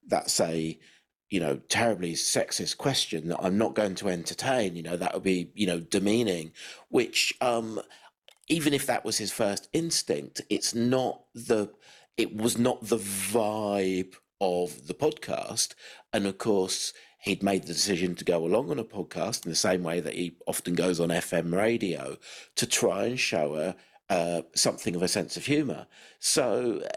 that's a, terribly sexist question that I'm not going to entertain. That would be, demeaning, which, even if that was his first instinct, it was not the vibe of the podcast. And of course, he'd made the decision to go along on a podcast in the same way that he often goes on FM radio to try and show something of a sense of humour. So,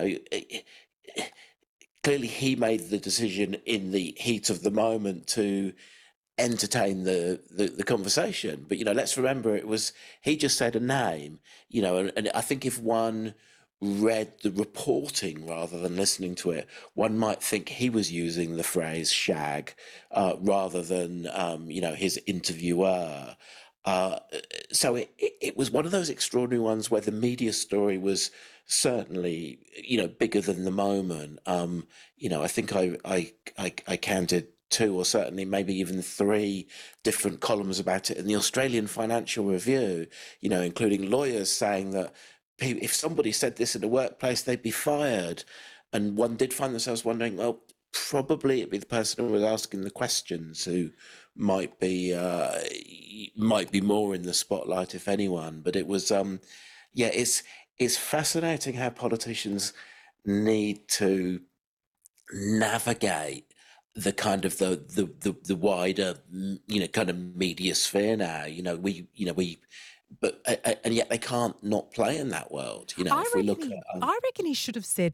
clearly he made the decision in the heat of the moment to entertain the conversation. But, let's remember he just said a name, and I think if one read the reporting rather than listening to it, one might think he was using the phrase shag rather than, his interviewer. So it was one of those extraordinary ones where the media story was certainly, bigger than the moment. I think I counted 2 or certainly maybe even 3 different columns about it in the Australian Financial Review, including lawyers saying that if somebody said this in the workplace, they'd be fired. And one did find themselves wondering, well, probably it'd be the person who was asking the questions who might be more in the spotlight, if anyone. But it was, it's fascinating how politicians need to navigate the kind of the wider, kind of media sphere now. But and yet they can't not play in that world. If we look at, I reckon he should have said,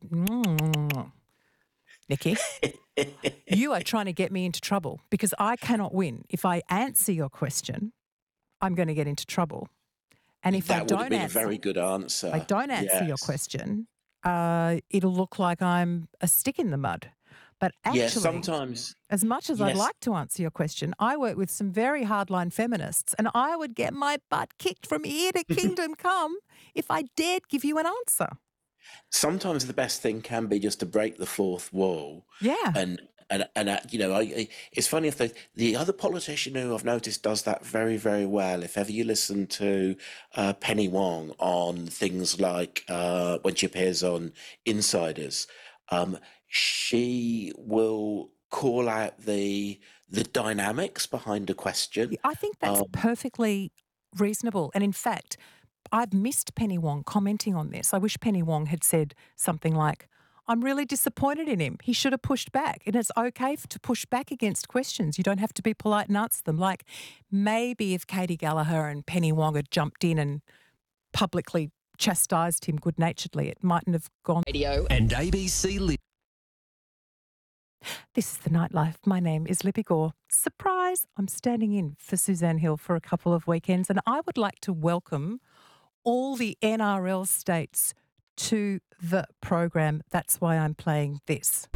Nikki, you are trying to get me into trouble because I cannot win. If I answer your question, I'm going to get into trouble. And if that would have been a very good answer. I don't answer your question, it'll look like I'm a stick in the mud. But actually, sometimes, as much as I'd like to answer your question, I work with some very hardline feminists and I would get my butt kicked from here to kingdom come if I dared give you an answer. Sometimes the best thing can be just to break the fourth wall. Yeah. And it's funny if the other politician who I've noticed does that very, very well. If ever you listen to Penny Wong on things like when she appears on Insiders, she will call out the dynamics behind a question. I think that's perfectly reasonable. And in fact, I've missed Penny Wong commenting on this. I wish Penny Wong had said something like, I'm really disappointed in him. He should have pushed back. And it's okay to push back against questions. You don't have to be polite and answer them. Like maybe if Katie Gallagher and Penny Wong had jumped in and publicly chastised him good-naturedly, it mightn't have gone. Radio and ABC. This is The Nightlife. My name is Libby Gore. Surprise! I'm standing in for Suzanne Hill for a couple of weekends, and I would like to welcome all the NRL states to the program. That's why I'm playing this.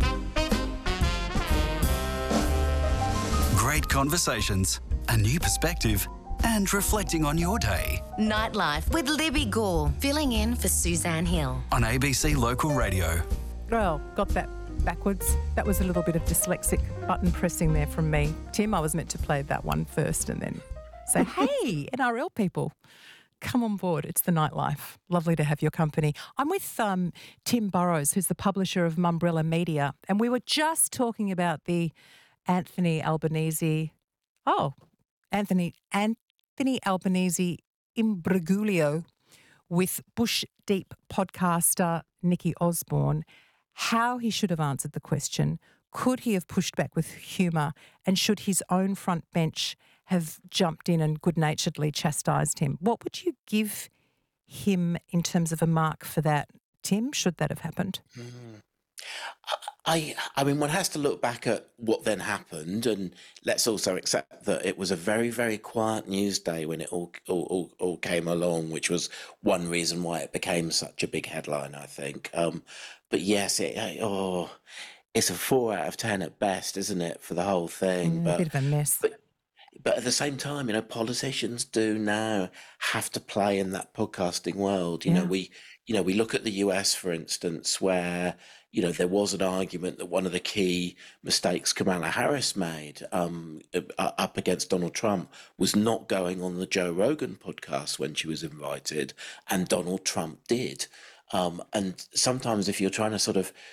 Great conversations, a new perspective, and reflecting on your day. Nightlife with Libby Gore, filling in for Suzanne Hill. On ABC Local Radio. Well, got that backwards. That was a little bit of dyslexic button pressing there from me. Tim, I was meant to play that one first and then say, hey, NRL people, come on board. It's The Nightlife. Lovely to have your company. I'm with Tim Burrows, who's the publisher of Mumbrella Media, and we were just talking about the Anthony Albanese imbroglio with Bush Deep podcaster Nikki Osborne, how he should have answered the question, could he have pushed back with humour, and should his own front bench have jumped in and good-naturedly chastised him? What would you give him in terms of a mark for that, Tim, should that have happened? I mean, one has to look back at what then happened, and let's also accept that it was a very, very quiet news day when it all came along, which was one reason why it became such a big headline, I think. But yes, it's a 4 out of 10 at best, isn't it, for the whole thing? A bit of a mess. But at the same time, politicians do now have to play in that podcasting world. We look at the US, for instance, where, there was an argument that one of the key mistakes Kamala Harris made up against Donald Trump was not going on the Joe Rogan podcast when she was invited, and Donald Trump did. And sometimes if you're trying to sort of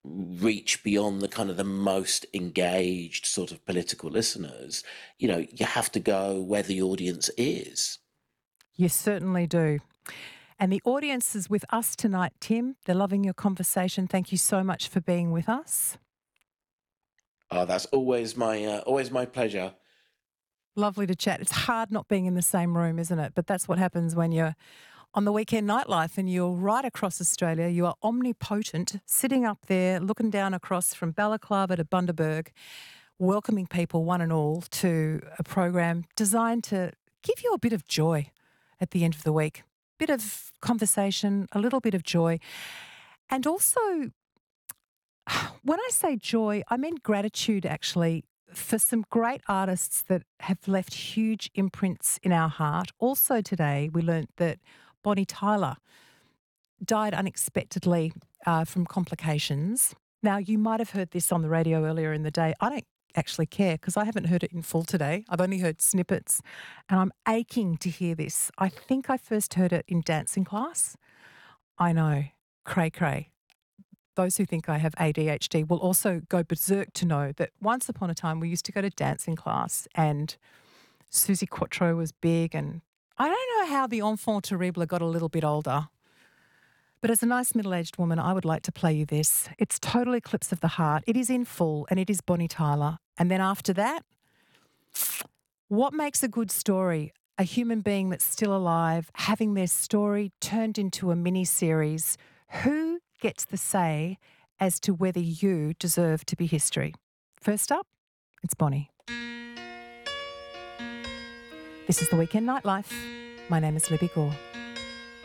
reach beyond the kind of the most engaged sort of political listeners, you have to go where the audience is. You certainly do. And the audience is with us tonight, Tim. They're loving your conversation. Thank you so much for being with us. Oh, that's always my pleasure. Lovely to chat. It's hard not being in the same room, isn't it? But that's what happens when you're on the weekend nightlife and you're right across Australia. You are omnipotent, sitting up there, looking down across from Balaclava to Bundaberg, welcoming people, one and all, to a program designed to give you a bit of joy at the end of the week. Bit of conversation, a little bit of joy. And also, when I say joy, I mean gratitude, actually, for some great artists that have left huge imprints in our heart. Also today, we learnt that Bonnie Tyler died unexpectedly from complications. Now, you might have heard this on the radio earlier in the day. I don't actually care because I haven't heard it in full today. I've only heard snippets and I'm aching to hear this. I think I first heard it in dancing class. I know, cray. Those who think I have ADHD will also go berserk to know that once upon a time we used to go to dancing class and Susie Quattro was big, and I don't know how the enfant terrible got a little bit older. But as a nice middle-aged woman, I would like to play you this. It's Total Eclipse of the Heart. It is in full and it is Bonnie Tyler. And then after that, what makes a good story? A human being that's still alive, having their story turned into a mini-series. Who gets the say as to whether you deserve to be history? First up, it's Bonnie. This is the Weekend Nightlife. My name is Libby Gore.